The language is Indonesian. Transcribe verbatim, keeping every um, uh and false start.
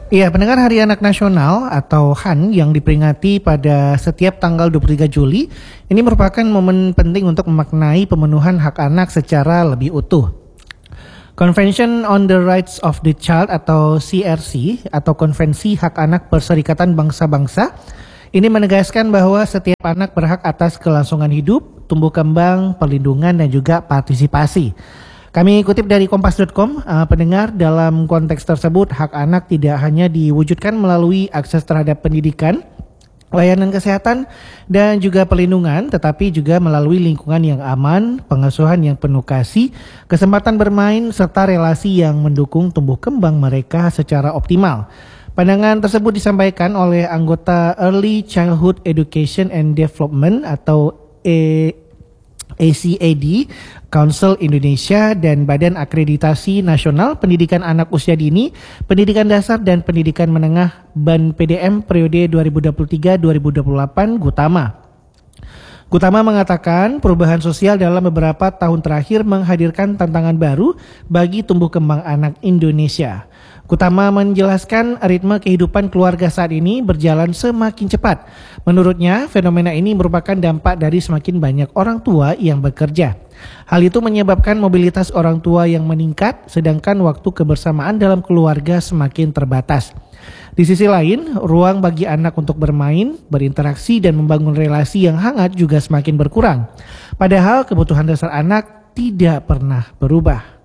Iya, pendengar Hari Anak Nasional atau H A N yang diperingati pada setiap tanggal dua puluh tiga Juli ini merupakan momen penting untuk memaknai pemenuhan hak anak secara lebih utuh. Convention on the Rights of the Child atau C R C atau Konvensi Hak Anak Perserikatan Bangsa-Bangsa ini menegaskan bahwa setiap anak berhak atas kelangsungan hidup, tumbuh kembang, perlindungan dan juga partisipasi. Kami kutip dari kompas dot com, uh, pendengar, dalam konteks tersebut hak anak tidak hanya diwujudkan melalui akses terhadap pendidikan, layanan kesehatan, dan juga perlindungan, tetapi juga melalui lingkungan yang aman, pengasuhan yang penuh kasih, kesempatan bermain, serta relasi yang mendukung tumbuh kembang mereka secara optimal. Pandangan tersebut disampaikan oleh anggota Early Childhood Education and Development atau E A C A D, Council Indonesia, dan Badan Akreditasi Nasional Pendidikan Anak Usia Dini, Pendidikan Dasar dan Pendidikan Menengah B A N P D M periode dua ribu dua puluh tiga dua ribu dua puluh delapan Gutama. Gutama mengatakan perubahan sosial dalam beberapa tahun terakhir menghadirkan tantangan baru bagi tumbuh kembang anak Indonesia. Gutama menjelaskan ritme kehidupan keluarga saat ini berjalan semakin cepat. Menurutnya, fenomena ini merupakan dampak dari semakin banyak orang tua yang bekerja. Hal itu menyebabkan mobilitas orang tua yang meningkat, sedangkan waktu kebersamaan dalam keluarga semakin terbatas. Di sisi lain, ruang bagi anak untuk bermain, berinteraksi, dan membangun relasi yang hangat juga semakin berkurang. Padahal kebutuhan dasar anak tidak pernah berubah.